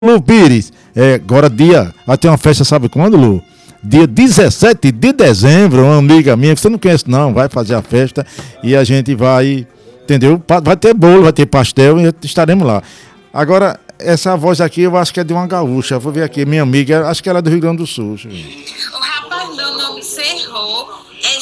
Lu Pires, agora vai ter uma festa, sabe quando, Lu? Dia 17 de dezembro, uma amiga minha, que você não conhece não, vai fazer a festa e a gente vai, entendeu? Vai ter bolo, vai ter pastel e estaremos lá. Agora, essa voz aqui eu acho que é de uma gaúcha, vou ver aqui, minha amiga, acho que ela é do Rio Grande do Sul. O rapaz, meu nome cerrou, é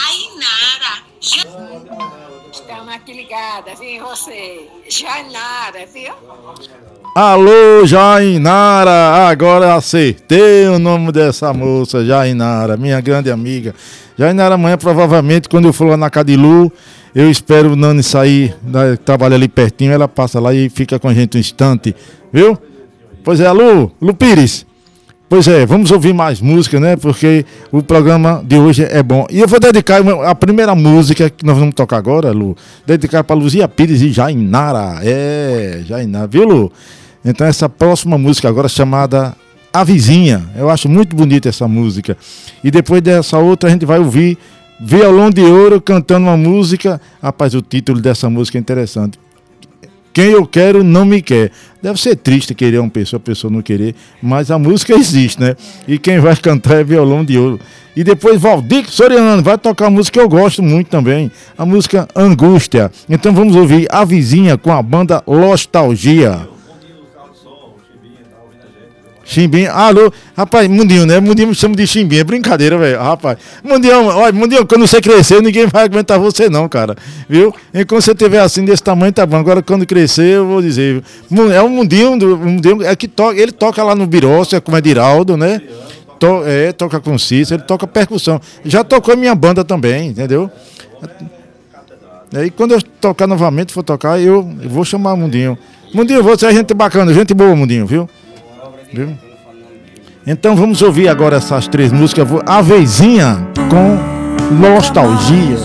Jainara. Estamos aqui ligadas, viu, você? Jainara, viu? Alô, Jainara, agora acertei o nome dessa moça, Jainara, minha grande amiga. Jainara, amanhã provavelmente, quando eu for lá na Cadilu, eu espero o Nani sair, trabalha ali pertinho, ela passa lá e fica com a gente um instante, viu? Pois é, Lu Pires. Pois é, vamos ouvir mais música, né? Porque o programa de hoje é bom. E eu vou dedicar a primeira música que nós vamos tocar agora, Lu, dedicar para Luzia Pires e Jainara. Jainara, viu, Lu? Então essa próxima música agora chamada A Vizinha. Eu acho muito bonita essa música. E depois dessa outra a gente vai ouvir Violão de Ouro cantando uma música. Rapaz, o título dessa música é interessante. Quem eu quero não me quer. Deve ser triste querer uma pessoa, a pessoa não querer, mas a música existe, né? E quem vai cantar é Violão de Ouro. E depois Valdir Soriano vai tocar uma música que eu gosto muito também, a música Angústia. Então vamos ouvir A Vizinha com a banda Nostalgia. Chimbinha, alô, rapaz, Mundinho, né? Mundinho me chama de Chimbinha, é brincadeira, velho, rapaz. Mundinho, quando você crescer, ninguém vai aguentar você não, cara, viu? E quando você tiver assim, desse tamanho, tá bom. Agora, quando crescer, eu vou dizer, é o Mundinho é que toca, ele toca lá no Birócia, como é Diraldo, né? Toca com Cícero, ele toca percussão. Já tocou em minha banda também, entendeu? E quando eu tocar novamente, for tocar, eu vou chamar o Mundinho. Mundinho, você é gente bacana, gente boa, Mundinho, viu? Então vamos ouvir agora essas três músicas. A Vizinha com Nostalgia.